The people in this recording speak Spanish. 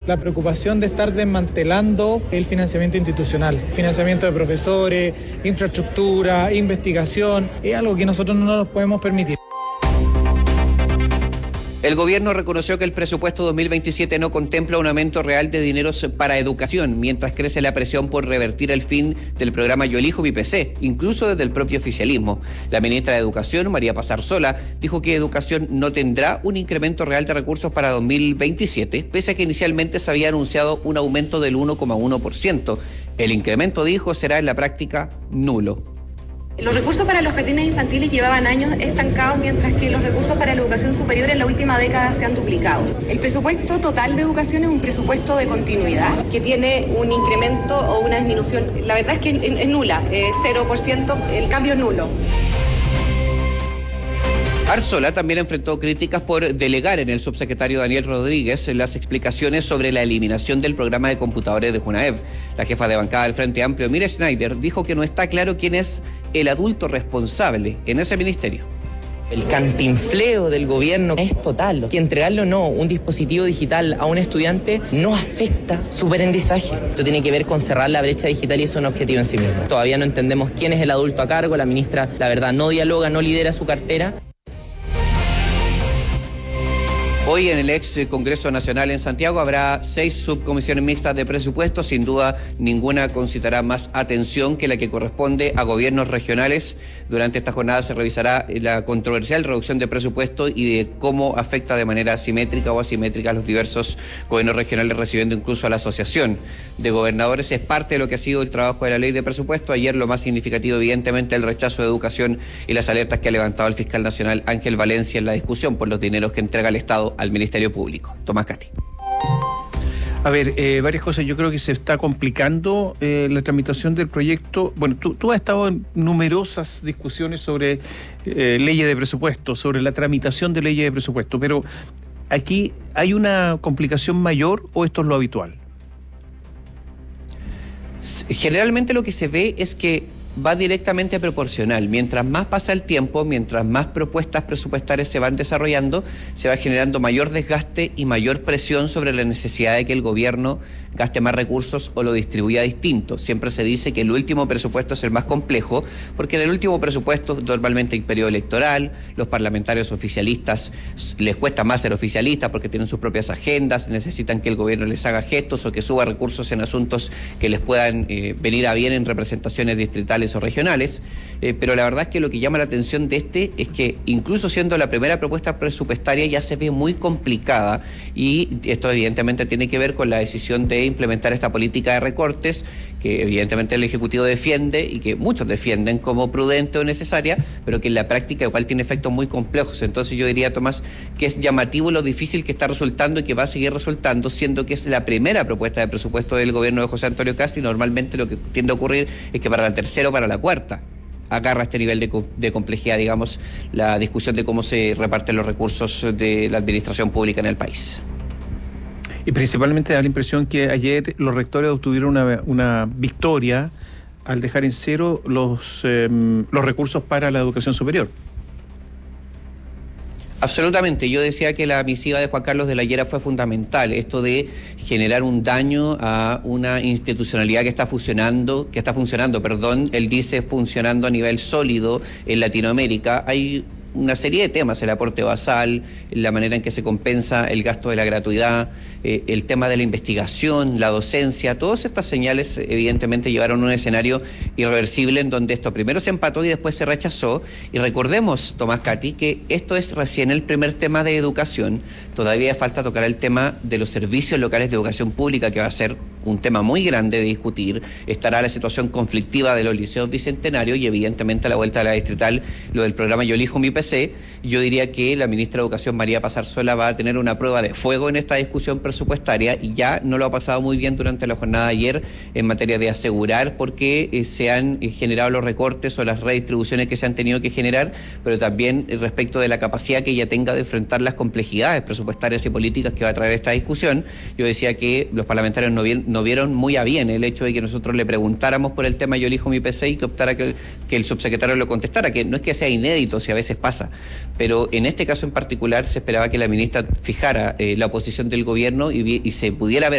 la preocupación de estar desmantelando el financiamiento institucional, financiamiento de profesores, infraestructura, investigación, es algo que nosotros no nos podemos permitir. El gobierno reconoció que el presupuesto 2027 no contempla un aumento real de dineros para educación, mientras crece la presión por revertir el fin del programa Yo Elijo Mi PC, incluso desde el propio oficialismo. La ministra de Educación, María Pazar Sola, dijo que educación no tendrá un incremento real de recursos para 2027, pese a que inicialmente se había anunciado un aumento del 1,1%. El incremento, dijo, será en la práctica nulo. Los recursos para los jardines infantiles llevaban años estancados, mientras que los recursos para la educación superior en la última década se han duplicado. El presupuesto total de educación es un presupuesto de continuidad que tiene un incremento o una disminución. La verdad es que es nula, 0%, el cambio es nulo. Arzola también enfrentó críticas por delegar en el subsecretario Daniel Rodríguez las explicaciones sobre la eliminación del programa de computadores de Junaev. La jefa de bancada del Frente Amplio, Mira Schneider, dijo que no está claro quién es el adulto responsable en ese ministerio. El cantinfleo del gobierno es total. Que entregarle o no un dispositivo digital a un estudiante no afecta su aprendizaje. Esto tiene que ver con cerrar la brecha digital y eso es un objetivo en sí mismo. Todavía no entendemos quién es el adulto a cargo. La ministra, la verdad, no dialoga, no lidera su cartera. Hoy en el ex Congreso Nacional en Santiago habrá 6 subcomisiones mixtas de presupuesto. Sin duda, ninguna concitará más atención que la que corresponde a gobiernos regionales. Durante esta jornada se revisará la controversial reducción de presupuesto y de cómo afecta de manera simétrica o asimétrica a los diversos gobiernos regionales, recibiendo incluso a la Asociación de Gobernadores. Es parte de lo que ha sido el trabajo de la ley de presupuesto. Ayer lo más significativo, evidentemente, el rechazo de educación y las alertas que ha levantado el fiscal nacional Ángel Valencia en la discusión por los dineros que entrega el Estado al Ministerio Público. Tomás Cati. A ver, varias cosas. Yo creo que se está complicando la tramitación del proyecto. Bueno, tú has estado en numerosas discusiones sobre leyes de presupuesto, sobre la tramitación de leyes de presupuesto, pero aquí ¿hay una complicación mayor o esto es lo habitual? Generalmente lo que se ve es que va directamente proporcional. Mientras más pasa el tiempo, mientras más propuestas presupuestarias se van desarrollando, se va generando mayor desgaste y mayor presión sobre la necesidad de que el gobierno gaste más recursos o lo distribuya distinto. Siempre se dice que el último presupuesto es el más complejo, porque en el último presupuesto normalmente hay periodo electoral, los parlamentarios oficialistas les cuesta más ser oficialistas porque tienen sus propias agendas, necesitan que el gobierno les haga gestos o que suba recursos en asuntos que les puedan venir a bien en representaciones distritales o regionales, pero la verdad es que lo que llama la atención de este es que incluso siendo la primera propuesta presupuestaria ya se ve muy complicada, y esto evidentemente tiene que ver con la decisión de implementar esta política de recortes que evidentemente el Ejecutivo defiende y que muchos defienden como prudente o necesaria, pero que en la práctica igual tiene efectos muy complejos. Entonces yo diría, Tomás, que es llamativo lo difícil que está resultando y que va a seguir resultando, siendo que es la primera propuesta de presupuesto del gobierno de José Antonio Kast, y normalmente lo que tiende a ocurrir es que para la tercera o para la cuarta agarra este nivel de complejidad, digamos, la discusión de cómo se reparten los recursos de la administración pública en el país. Y principalmente da la impresión que ayer los rectores obtuvieron una victoria al dejar en cero los recursos para la educación superior. Absolutamente. Yo decía que la misiva de Juan Carlos de la Llera fue fundamental. Esto de generar un daño a una institucionalidad que está funcionando, él dice funcionando a nivel sólido en Latinoamérica. Hay una serie de temas, el aporte basal, la manera en que se compensa el gasto de la gratuidad, el tema de la investigación, la docencia, todas estas señales evidentemente llevaron a un escenario irreversible en donde esto primero se empató y después se rechazó. Y recordemos, Tomás Cati, que esto es recién el primer tema de educación. Todavía falta tocar el tema de los servicios locales de educación pública, que va a ser un tema muy grande de discutir. Estará la situación conflictiva de los liceos bicentenarios y evidentemente a la vuelta de la distrital lo del programa Yo Elijo Mi PC. Yo diría que la ministra de Educación, María Pazar Sola, va a tener una prueba de fuego en esta discusión presupuestaria, y ya no lo ha pasado muy bien durante la jornada de ayer en materia de asegurar por qué se han generado los recortes o las redistribuciones que se han tenido que generar, pero también respecto de la capacidad que ella tenga de enfrentar las complejidades presupuestarias y políticas que va a traer esta discusión. Yo decía que los parlamentarios no vieron muy a bien el hecho de que nosotros le preguntáramos por el tema Yo Elijo Mi PC y que optara que el subsecretario lo contestara, que no es que sea inédito, si a veces pasa, pero en este caso en particular se esperaba que la ministra fijara la oposición del gobierno y se pudiera ver